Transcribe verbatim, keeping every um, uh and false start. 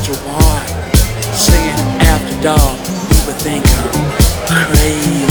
Sister Ward singing After Dark. You would think I'm crazy.